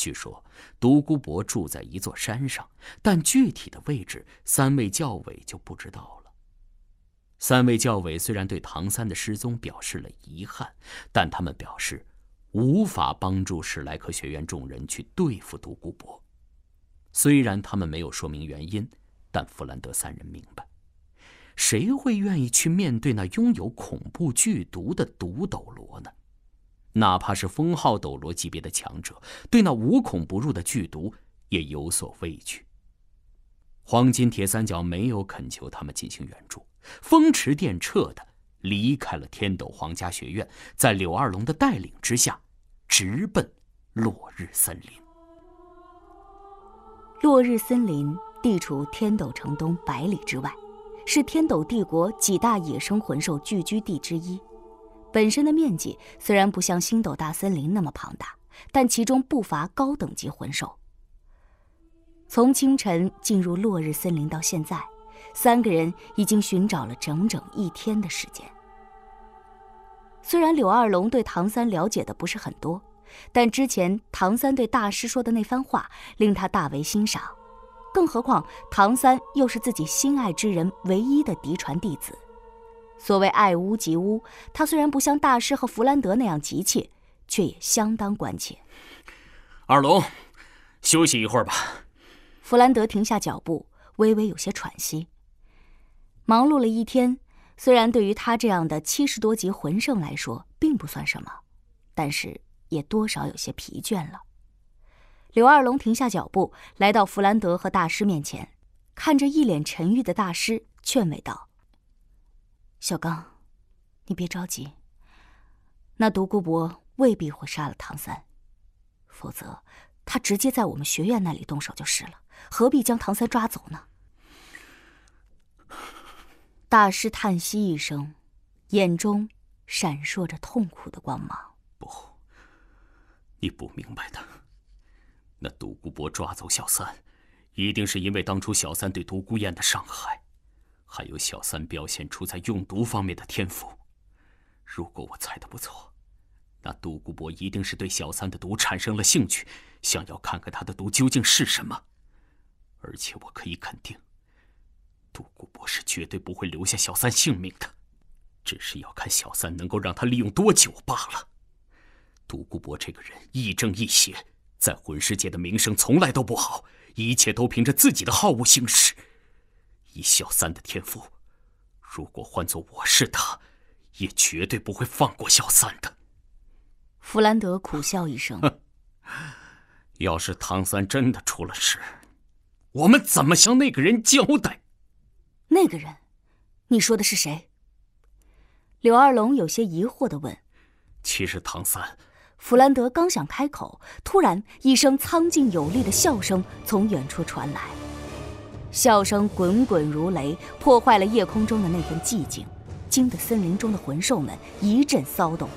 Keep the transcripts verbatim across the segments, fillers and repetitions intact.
据说独孤博住在一座山上，但具体的位置三位教委就不知道了。三位教委虽然对唐三的失踪表示了遗憾，但他们表示无法帮助史莱克学院众人去对付独孤博。虽然他们没有说明原因，但弗兰德三人明白，谁会愿意去面对那拥有恐怖剧毒的毒斗罗呢？哪怕是封号斗罗级别的强者，对那无孔不入的剧毒也有所畏惧。黄金铁三角没有恳求他们进行援助，风驰电掣地离开了天斗皇家学院，在柳二龙的带领之下，直奔落日森林。 落日森林地处天斗城东百里之外，是天斗帝国几大野生魂兽聚居地之一。本身的面积虽然不像星斗大森林那么庞大，但其中不乏高等级魂兽。从清晨进入落日森林到现在，三个人已经寻找了整整一天的时间。虽然柳二龙对唐三了解的不是很多，但之前唐三对大师说的那番话令他大为欣赏，更何况唐三又是自己心爱之人唯一的嫡传弟子。所谓爱屋及乌，他虽然不像大师和弗兰德那样急切，却也相当关切。 二龙，休息一会儿吧。 弗兰德停下脚步，微微有些喘息。忙碌了一天，虽然对于他这样的七十多级魂圣来说并不算什么，但是也多少有些疲倦了。柳二龙停下脚步，来到弗兰德和大师面前，看着一脸沉郁的大师，劝慰道：小刚，你别着急，那独孤博未必会杀了唐三，否则他直接在我们学院那里动手就是了，何必将唐三抓走呢？大师叹息一声，眼中闪烁着痛苦的光芒。 不，你不明白的，那独孤博抓走小三，一定是因为当初小三对独孤雁的伤害，还有小三表现出在用毒方面的天赋。如果我猜得不错，那独孤博一定是对小三的毒产生了兴趣，想要看看他的毒究竟是什么。而且我可以肯定，独孤博是绝对不会留下小三性命的，只是要看小三能够让他利用多久罢了。独孤博这个人亦正亦邪，在魂师界的名声从来都不好，一切都凭着自己的好恶行事。以小三的天赋，如果换作我是他，也绝对不会放过小三的。 弗兰德苦笑一声， 要是唐三真的出了事，我们怎么向那个人交代？ 那个人，你说的是谁？柳二龙有些疑惑地问。 其实唐三…… 弗兰德刚想开口，突然一声苍劲有力的笑声从远处传来，笑声滚滚如雷，破坏了夜空中的那份寂静，惊得森林中的魂兽们一阵骚动。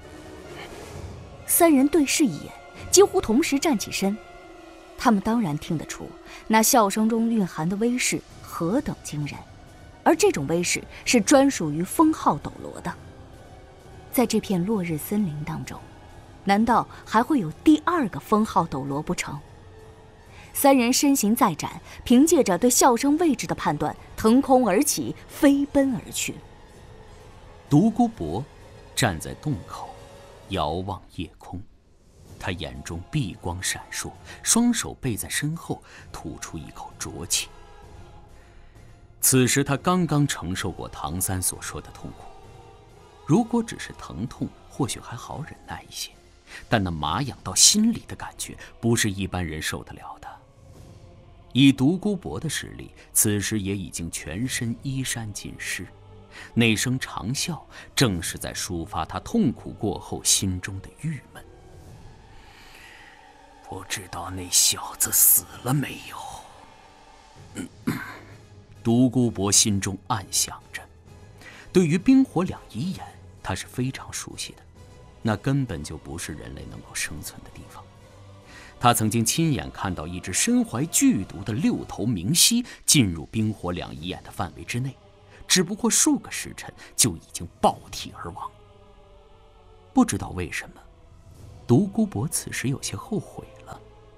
三人对视一眼，几乎同时站起身。他们当然听得出那笑声中蕴含的威势何等惊人，而这种威势是专属于封号斗罗的。在这片落日森林当中，难道还会有第二个封号斗罗不成？三人身形再展，凭借着对笑声位置的判断，腾空而起，飞奔而去。 独孤博站在洞口，遥望夜空，他眼中碧光闪烁，双手背在身后，吐出一口浊气。此时他刚刚承受过唐三所说的痛苦，如果只是疼痛，或许还好忍耐一些，但那麻痒到心里的感觉，不是一般人受得了的。以独孤博的实力，此时也已经全身衣衫尽湿，那声长啸正是在抒发他痛苦过后心中的郁闷。不知道那小子死了没有？嗯嗯、独孤博心中暗想着，对于冰火两仪眼，他是非常熟悉的，那根本就不是人类能够生存的地方。他曾经亲眼看到一只身怀剧毒的六头明蜥进入冰火两仪眼的范围之内，只不过数个时辰就已经爆体而亡。不知道为什么，独孤博此时有些后悔了，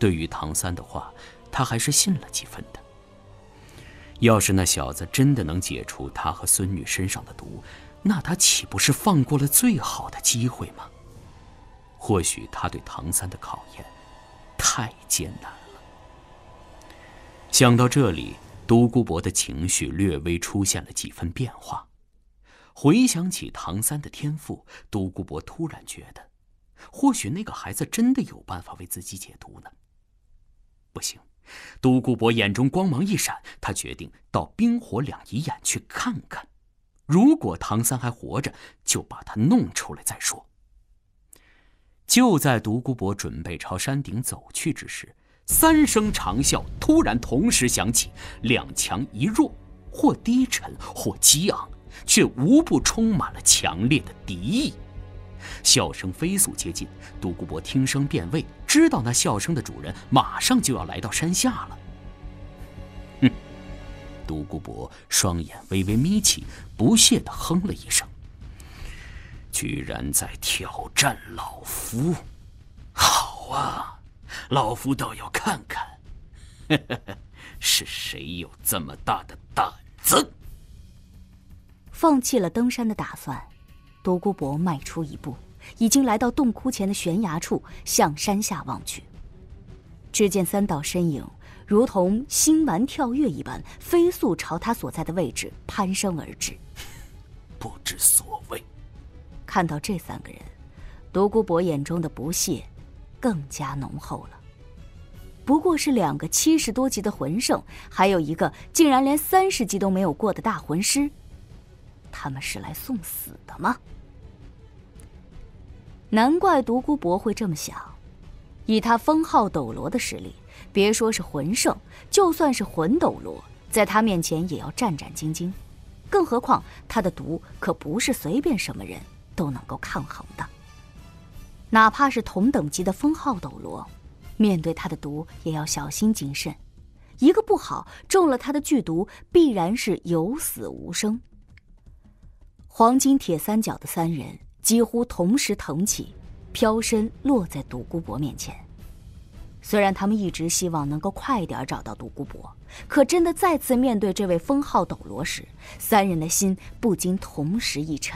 对于唐三的话，他还是信了几分的。要是那小子真的能解除他和孙女身上的毒，那他岂不是放过了最好的机会吗？或许他对唐三的考验太艰难了。想到这里，独孤博的情绪略微出现了几分变化。回想起唐三的天赋，独孤博突然觉得，或许那个孩子真的有办法为自己解毒呢。不行，独孤博眼中光芒一闪，他决定到冰火两仪眼去看看。如果唐三还活着，就把他弄出来再说。就在独孤博准备朝山顶走去之时，三声长啸突然同时响起，两强一弱，或低沉或激昂，却无不充满了强烈的敌意。笑声飞速接近，独孤博听声辨位，知道那笑声的主人马上就要来到山下了。哼！独孤博双眼微微眯起，不屑地哼了一声：“居然在挑战老夫！好啊，老夫倒要看看，呵呵呵，是谁有这么大的胆子！” 放弃了登山的打算，独孤博迈出一步，已经来到洞窟前的悬崖处，向山下望去。只见三道身影如同星丸跳跃一般，飞速朝他所在的位置攀升而至。 不知所谓。 看到这三个人，独孤博眼中的不屑更加浓厚了。不过是两个七十多级的魂圣，还有一个竟然连三十级都没有过的大魂师，他们是来送死的吗？难怪独孤博会这么想，以他封号斗罗的实力，别说是魂圣，就算是魂斗罗，在他面前也要战战兢兢。更何况他的毒可不是随便什么人都能够抗衡的，哪怕是同等级的封号斗罗，面对他的毒也要小心谨慎，一个不好中了他的剧毒，必然是有死无生。黄金铁三角的三人几乎同时腾起，飘身落在独孤博面前。虽然他们一直希望能够快点找到独孤博，可真的再次面对这位封号斗罗时，三人的心不禁同时一沉。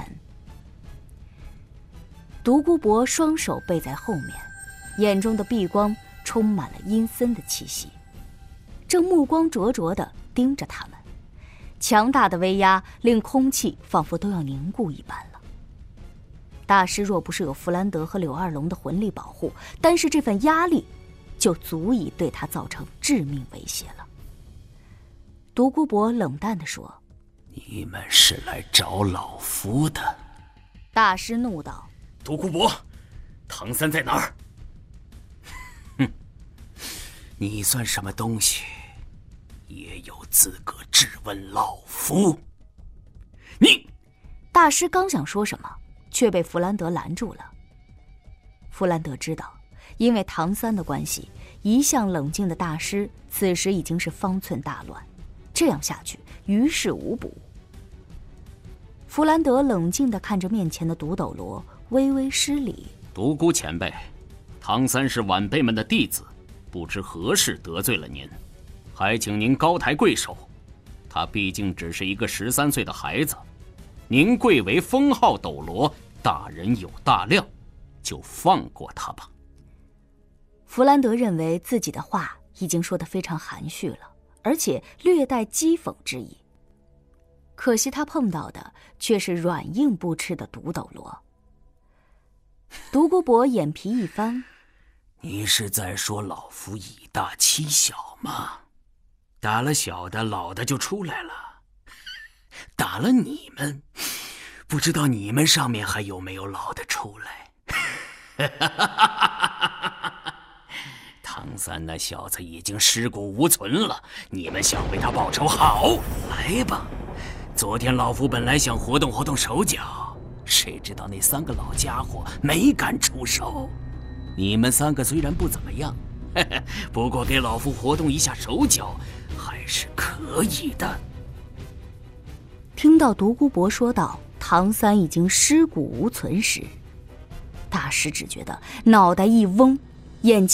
独孤博双手背在后面，眼中的碧光充满了阴森的气息，正目光灼灼地盯着他们。强大的威压令空气仿佛都要凝固一般了。大师若不是有弗兰德和柳二龙的魂力保护，单是这份压力就足以对他造成致命威胁了。独孤博冷淡地说：“ 你们是来找老夫的。” 大师怒道：“ 独孤博，唐三在哪儿？”“哼，你算什么东西，也有资格质问老夫？”你…… 大师刚想说什么，却被弗兰德拦住了。弗兰德知道，因为唐三的关系，一向冷静的大师此时已经是方寸大乱，这样下去于事无补。弗兰德冷静地看着面前的独斗罗，微微施礼：“ 独孤前辈，唐三是晚辈们的弟子，不知何事得罪了您，还请您高抬贵手。他毕竟只是一个十三岁的孩子，您贵为封号斗罗，大人有大量，就放过他吧。” 弗兰德认为自己的话已经说得非常含蓄了，而且略带讥讽之意。可惜他碰到的却是软硬不吃的独斗罗。独孤博眼皮一翻：“ 你是在说老夫以大欺小吗？打了小的，老的就出来了；打了你们，不知道你们上面还有没有老的出来。”唐三那小子已经尸骨无存了，你们想为他报仇？好，来吧！昨天老夫本来想活动活动手脚，谁知道那三个老家伙没敢出手。你们三个虽然不怎么样，不过给老夫活动一下手脚还是可以的。 听到独孤博说道唐三已经尸骨无存时，大师只觉得脑袋一嗡，眼前